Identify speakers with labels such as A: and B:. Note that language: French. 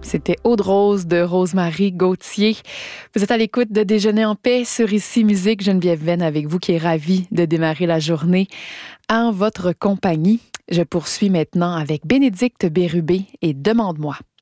A: C'était Eau de rose de Rosemary Gauthier. Vous êtes à l'écoute de Déjeuner en paix sur Ici Musique. Geneviève Venn avec vous qui est ravie de démarrer la journée en votre compagnie. Je poursuis maintenant avec Bénédicte Bérubé et Demande-moi.